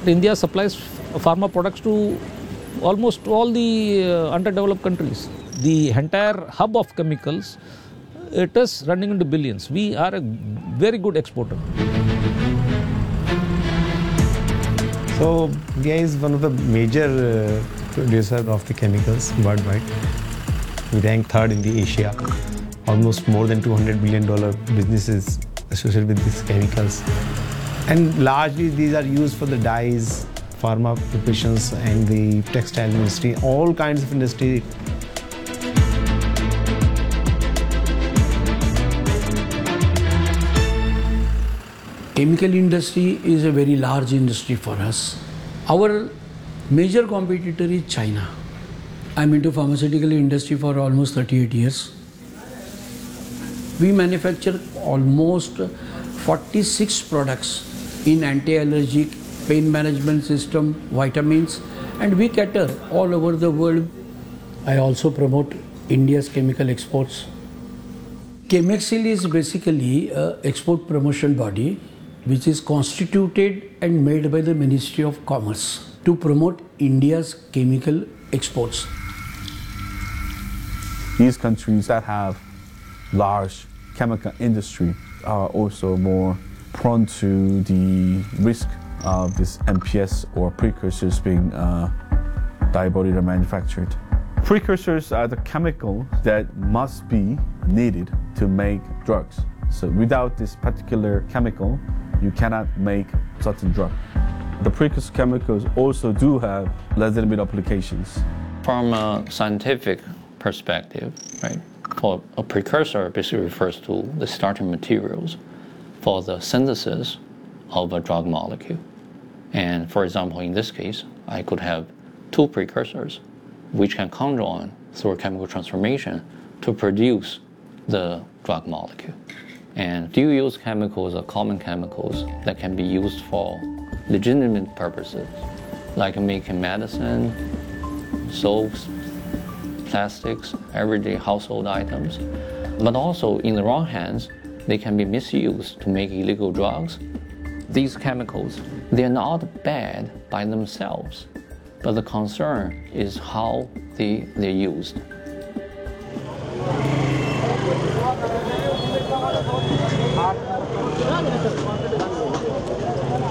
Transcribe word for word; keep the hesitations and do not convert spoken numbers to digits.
India supplies pharma products to almost all the uh, underdeveloped countries. The entire hub of chemicals, it is running into billions. We are a very good exporter. So India is one of the major uh, producers of the chemicals worldwide. We rank third in the Asia. Almost more than two hundred billion dollars businesses associated with these chemicals. And largely these are used for the dyes, pharma preparations and the textile industry, all kinds of industry. Chemical industry is a very large industry for us. Our major competitor is China. I'm into pharmaceutical industry for almost thirty-eight years. We manufacture almost forty-six products in anti-allergic, pain management system, vitamins, and we cater all over the world. I also promote India's chemical exports. Chemexil is basically an export promotion body which is constituted and made by the Ministry of Commerce to promote India's chemical exports. These countries that have large chemical industry are also more prone to the risk of this M P S or precursors being uh, diabolically manufactured. Precursors are the chemicals that must be needed to make drugs. So without this particular chemical, you cannot make certain drug. The precursor chemicals also do have legitimate applications. From a scientific perspective, right, for a precursor basically refers to the starting materials for the synthesis of a drug molecule. And for example, in this case, I could have two precursors which can conjoin through a chemical transformation to produce the drug molecule. And dual-use chemicals are common chemicals that can be used for legitimate purposes, like making medicine, soaps, plastics, everyday household items. But also, in the wrong hands, they can be misused to make illegal drugs. These chemicals, they're not bad by themselves, but the concern is how they, they're used. Thank you.